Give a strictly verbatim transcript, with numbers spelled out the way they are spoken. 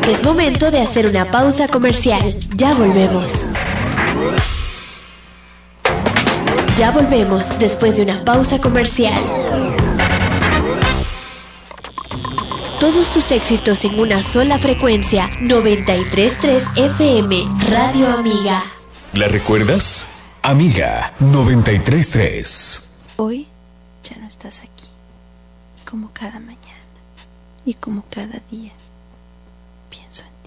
Es momento de hacer una pausa comercial. Ya volvemos. Ya volvemos después de una pausa comercial. Todos tus éxitos en una sola frecuencia. noventa y tres punto tres F M, Radio Amiga. ¿La recuerdas? Amiga noventa y tres punto tres. Hoy ya no estás aquí. Como cada mañana y como cada día, pienso en ti.